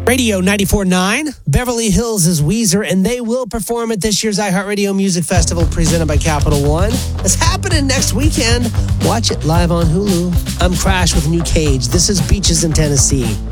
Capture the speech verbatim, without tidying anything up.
Radio ninety-four point nine, Beverly Hills is Weezer, and they will perform at this year's iHeartRadio Music Festival presented by Capital One. It's happening next weekend. Watch it live on Hulu. I'm Crash with New Cage. This is Beaches in Tennessee.